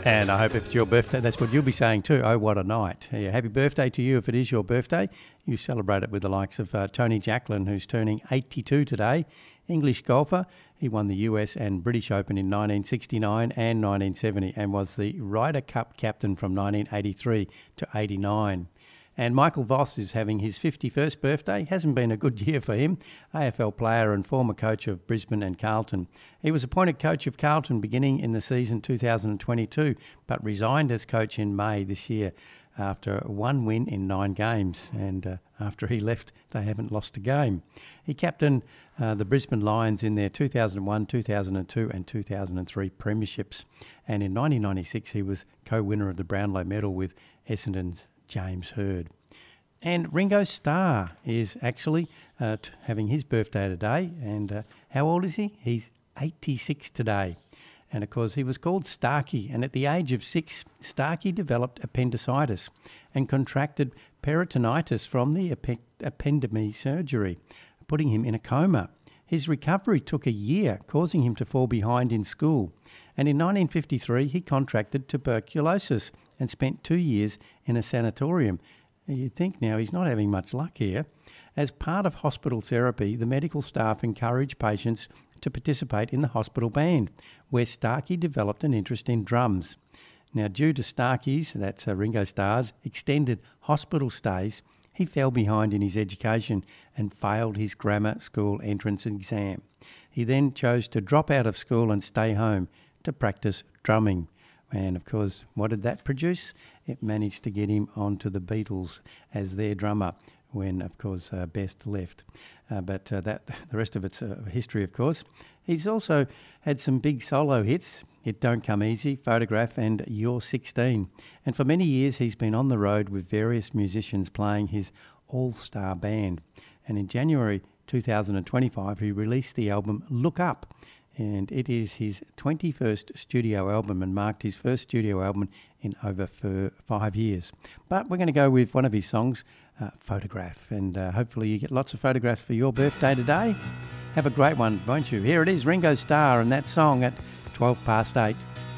And I hope if it's your birthday, that's what you'll be saying too. Oh, what a night. Yeah, happy birthday to you if it is your birthday. You celebrate it with the likes of Tony Jacklin, who's turning 82 today. English golfer. He won the US and British Open in 1969 and 1970 and was the Ryder Cup captain from 1983 to 89. And Michael Voss is having his 51st birthday. Hasn't been a good year for him. AFL player and former coach of Brisbane and Carlton. He was appointed coach of Carlton beginning in the season 2022, but resigned as coach in May this year after one win in 9 games. And after he left, they haven't lost a game. He captained the Brisbane Lions in their 2001, 2002 and 2003 premierships. And in 1996, he was co-winner of the Brownlow Medal with Essendon's James Hird. And Ringo Starr is actually having his birthday today. And how old is he? He's 86 today. And of course, he was called Starkey. And at the age of 6, Starkey developed appendicitis and contracted peritonitis from the appendectomy surgery, putting him in a coma. His recovery took a year, causing him to fall behind in school. And in 1953, he contracted tuberculosis and spent 2 years in a sanatorium. You'd think now he's not having much luck here. As part of hospital therapy, the medical staff encouraged patients to participate in the hospital band, where Starkey developed an interest in drums. Now, due to Starkey's, that's Ringo Starr's, extended hospital stays, he fell behind in his education and failed his grammar school entrance exam. He then chose to drop out of school and stay home to practice drumming. And of course, what did that produce? It managed to get him onto the Beatles as their drummer when, of course, Best left. But the rest of it's history, of course. He's also had some big solo hits, It Don't Come Easy, Photograph and You're 16. And for many years, he's been on the road with various musicians playing his all-star band. And in January 2025, he released the album Look Up. And it is his 21st studio album and marked his first studio album in over 5 years. But we're going to go with one of his songs, Photograph. And hopefully you get lots of photographs for your birthday today. Have a great one, won't you? Here it is, Ringo Starr and that song at 8:12.